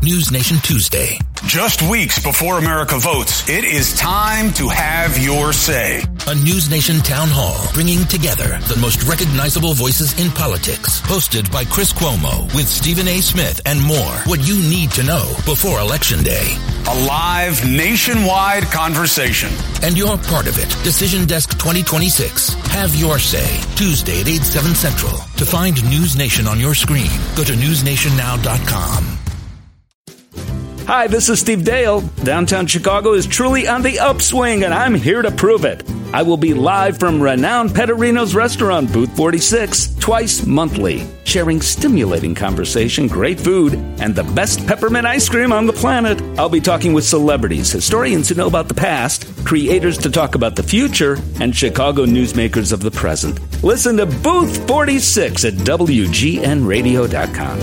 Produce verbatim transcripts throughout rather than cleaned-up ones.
News Nation Tuesday. Just weeks before America votes, it is time to have your say. A News Nation town hall bringing together the most recognizable voices in politics. Hosted by Chris Cuomo with Stephen A. Smith and more. What you need to know before Election Day. A live nationwide conversation. And you're part of it. Decision Desk twenty twenty-six. Have your say. Tuesday at eight, seven Central. To find News Nation on your screen, go to news nation now dot com. Hi, this is Steve Dale. Downtown Chicago is truly on the upswing, and I'm here to prove it. I will be live from renowned Petterino's restaurant, Booth forty-six, twice monthly, sharing stimulating conversation, great food, and the best peppermint ice cream on the planet. I'll be talking with celebrities, historians who know about the past, creators to talk about the future, and Chicago newsmakers of the present. Listen to Booth forty-six at W G N radio dot com.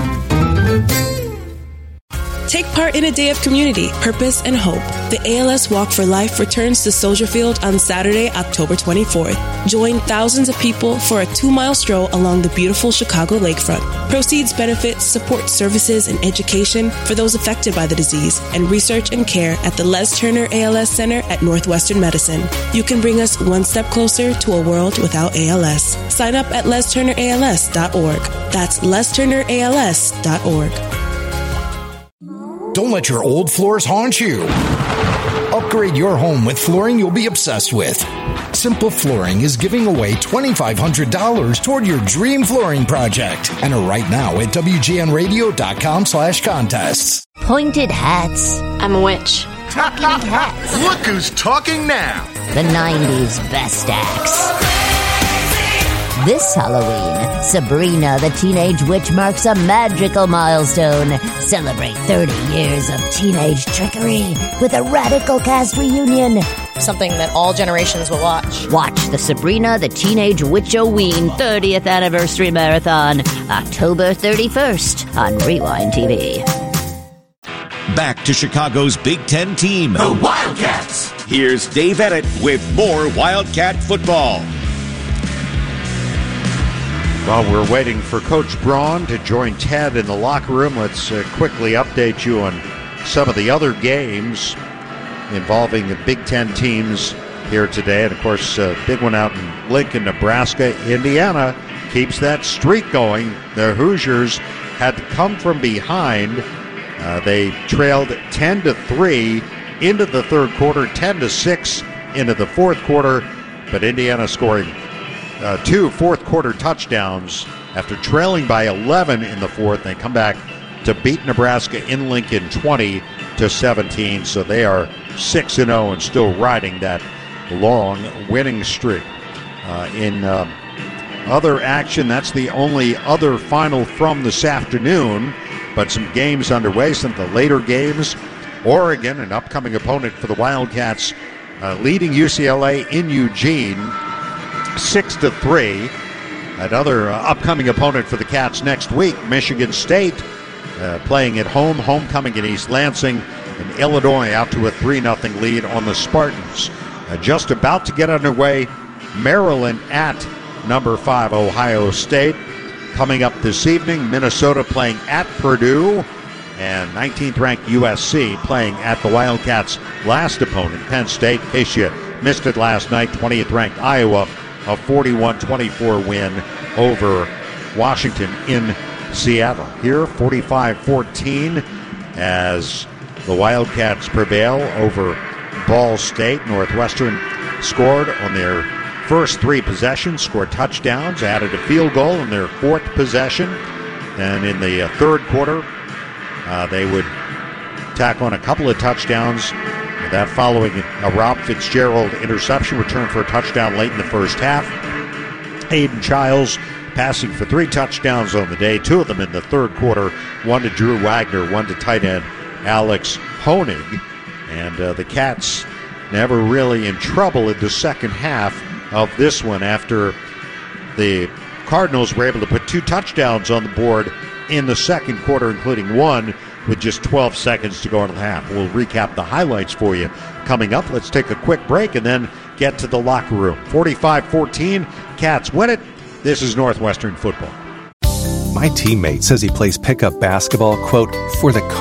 Take part in a day of community, purpose, and hope. The A L S Walk for Life returns to Soldier Field on Saturday, October twenty-fourth. Join thousands of people for a two-mile stroll along the beautiful Chicago lakefront. Proceeds benefit support services and education for those affected by the disease and research and care at the Les Turner A L S Center at Northwestern Medicine. You can bring us one step closer to a world without A L S. Sign up at les turner a l s dot org. That's les turner a l s dot org. Don't let your old floors haunt you. Upgrade your home with flooring you'll be obsessed with. Simple Flooring is giving away two thousand five hundred dollars toward your dream flooring project. Enter right now at W G N radio dot com slash contests. Pointed hats. I'm a witch. Talking hats. Look who's talking now. The nineties best acts. This Halloween, Sabrina the Teenage Witch marks a magical milestone. Celebrate thirty years of teenage trickery with a radical cast reunion. Something that all generations will watch. Watch the Sabrina the Teenage Witch-O-Ween thirtieth Anniversary Marathon, October thirty-first on Rewind T V. Back to Chicago's Big Ten team, the Wildcats. Here's Dave Edit with more Wildcat football. While we're waiting for Coach Braun to join Ted in the locker room, let's uh, quickly update you on some of the other games involving the Big Ten teams here today. And, of course, a uh, big one out in Lincoln, Nebraska. Indiana keeps that streak going. The Hoosiers had to come from behind. Uh, they trailed ten to three into the third quarter, ten to six into the fourth quarter, but Indiana scoring Uh, two fourth-quarter touchdowns after trailing by eleven in the fourth. They come back to beat Nebraska in Lincoln twenty to seventeen, so they are six and oh and still riding that long winning streak. Uh, in uh, other action, that's the only other final from this afternoon, but some games underway, some of the later games. Oregon, an upcoming opponent for the Wildcats, uh, leading U C L A in Eugene, Six to three. Another uh, upcoming opponent for the Cats next week, Michigan State, uh, playing at home, homecoming in East Lansing, and Illinois out to a three nothing lead on the Spartans. Uh, just about to get underway, Maryland at number five, Ohio State. Coming up this evening, Minnesota playing at Purdue, and nineteenth ranked U S C playing at the Wildcats' last opponent, Penn State. In case you missed it last night, twentieth ranked Iowa, a forty-one twenty-four win over Washington in Seattle. Here, forty-five fourteen as the Wildcats prevail over Ball State. Northwestern scored on their first three possessions, scored touchdowns, added a field goal in their fourth possession. And in the uh, third quarter, uh, they would tack on a couple of touchdowns. That following a Rob Fitzgerald interception, return for a touchdown late in the first half. Hayden Childs passing for three touchdowns on the day, two of them in the third quarter, one to Drew Wagner, one to tight end Alex Honig. And uh, the Cats never really in trouble in the second half of this one after the Cardinals were able to put two touchdowns on the board in the second quarter, including one with just twelve seconds to go into the half. We'll recap the highlights for you coming up. Let's take a quick break and then get to the locker room. forty-five fourteen, Cats win it. This is Northwestern football. My teammate says he plays pickup basketball, quote, for the